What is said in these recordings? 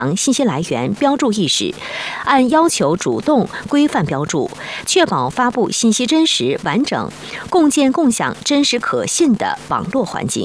信息来源标注意识，按要求主动规范标注，确保发布信息真实完整，共建共享真实可信的网络环境。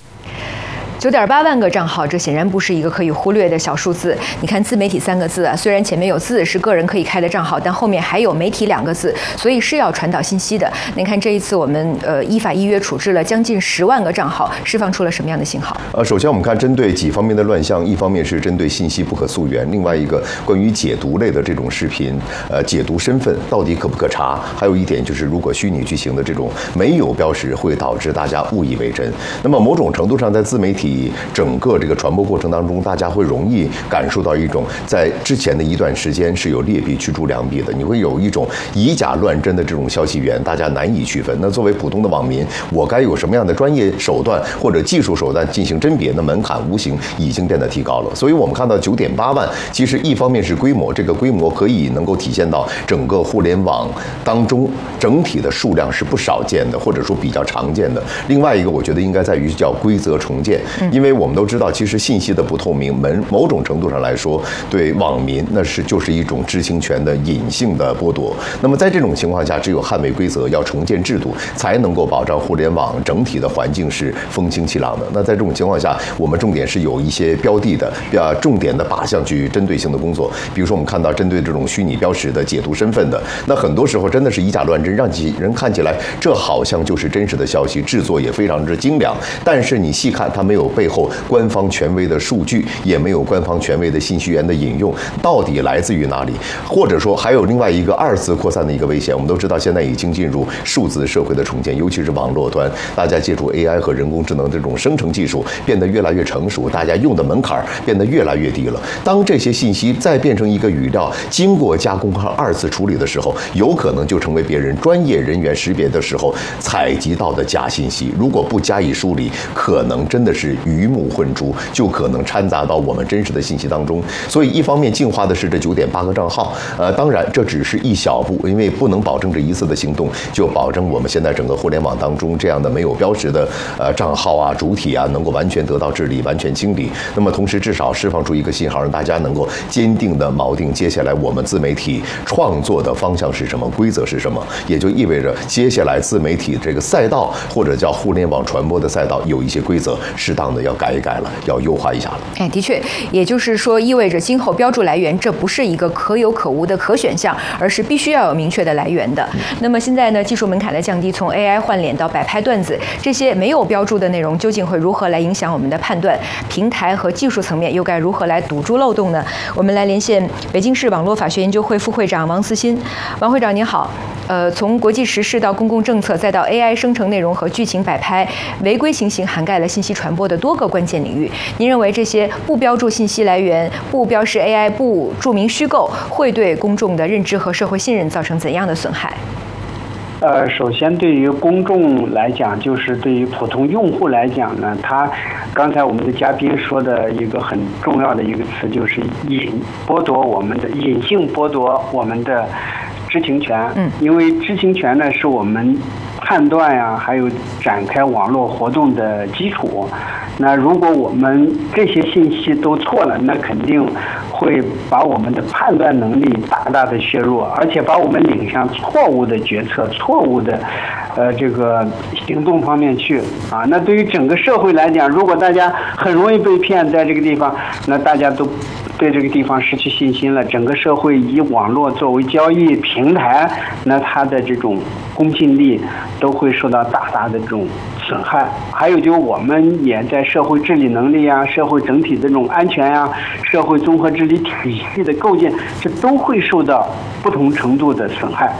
9.8万个账号，这显然不是一个可以忽略的小数字。你看自媒体3个字啊，虽然前面有字是个人可以开的账号，但后面还有媒体2个字，所以是要传导信息的。您看这一次我们依法依约处置了将近10万个账号，释放出了什么样的信号？ 首先我们看针对几方面的乱象，一方面是针对信息不可溯源，另外一个关于解读类的这种视频，解读身份到底可不可查？还有一点就是，如果虚拟剧情的这种没有标识，会导致大家误以为真。那么某种程度上，在自媒体整个这个传播过程当中，大家会容易感受到一种在之前的一段时间是有劣币驱逐良币的，你会有一种以假乱真的这种消息源，大家难以区分。那作为普通的网民，我该有什么样的专业手段或者技术手段进行甄别？那门槛无形已经变得提高了。所以我们看到9.8万，其实一方面是规模，这个规模可以能够体现到整个互联网当中整体的数量是不少见的，或者说比较常见的。另外一个，我觉得应该在于叫规则重建，因为我们都知道，其实信息的不透明，某种程度上来说，对网民就是一种知情权的隐性的剥夺。那么在这种情况下，只有捍卫规则，要重建制度，才能够保障互联网整体的环境是风清气朗的。那在这种情况下，我们重点是有一些标的的、重点的靶向去针对性的工作。比如说，我们看到针对这种虚拟标识的解读身份的，那很多时候真的是以假乱真，让人看起来这好像就是真实的消息，制作也非常之精良。但是你细看，它没有背后官方权威的数据，也没有官方权威的信息源的引用，到底来自于哪里？或者说还有另外一个2次扩散的一个危险。我们都知道，现在已经进入数字社会的重建，尤其是网络端，大家借助 AI 和人工智能这种生成技术变得越来越成熟，大家用的门槛变得越来越低了。当这些信息再变成一个语料，经过加工和2次处理的时候，有可能就成为别人专业人员识别的时候采集到的假信息。如果不加以梳理，可能真的是鱼目混珠，就可能掺杂到我们真实的信息当中。所以一方面净化的是这9.8个账号，当然这只是一小步，因为不能保证这一次的行动就保证我们现在整个互联网当中这样的没有标识的账号啊、主体啊能够完全得到治理、完全清理。那么同时至少释放出一个信号，让大家能够坚定的锚定接下来我们自媒体创作的方向是什么、规则是什么，也就意味着接下来自媒体这个赛道或者叫互联网传播的赛道有一些规则适当的要改一改了，要优化一下了。 的确，也就是说意味着今后标注来源这不是一个可有可无的可选项，而是必须要有明确的来源的。那么现在呢，技术门槛的降低，从 AI 换脸到摆拍段子，这些没有标注的内容究竟会如何来影响我们的判断？平台和技术层面又该如何来堵住漏洞呢？我们来连线北京市网络法学研究会副会长王思欣。王会长您好，从国际时事到公共政策，再到 AI 生成内容和剧情摆拍，违规情形涵盖了信息传播的多个关键领域。您认为这些不标注信息来源、不标示 AI、不注明虚构，会对公众的认知和社会信任造成怎样的损害？ 首先对于公众来讲，就是对于普通用户来讲呢，他刚才我们的嘉宾说的一个很重要的一个词，就是隐性剥夺我们的知情权。因为知情权呢是我们判断呀，还有展开网络活动的基础。那如果我们这些信息都错了，那肯定会把我们的判断能力大大的削弱，而且把我们领向错误的决策、错误的这个行动方面去啊。那对于整个社会来讲，如果大家很容易被骗，在这个地方，那大家都对这个地方失去信心了。整个社会以网络作为交易平台，那它的这种公信力都会受到大大的这种损害。还有就我们也在社会治理能力啊、社会整体的这种安全啊、社会综合治理体系的构建，这都会受到不同程度的损害。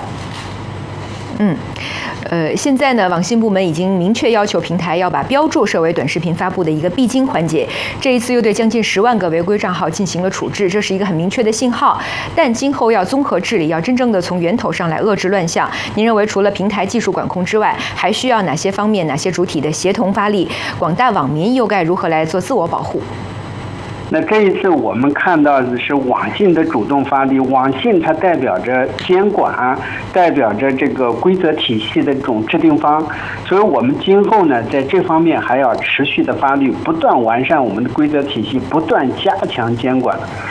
现在呢，网信部门已经明确要求平台要把标注设为短视频发布的一个必经环节。这一次又对将近10万个违规账号进行了处置，这是一个很明确的信号。但今后要综合治理，要真正的从源头上来遏制乱象。您认为除了平台技术管控之外，还需要哪些方面、哪些主体的协同发力？广大网民又该如何来做自我保护？ 那这一次我们看到的是网信的主动发力，网信它代表着监管，代表着这个规则体系的这种制定方，所以我们今后呢，在这方面还要持续的发力，不断完善我们的规则体系，不断加强监管。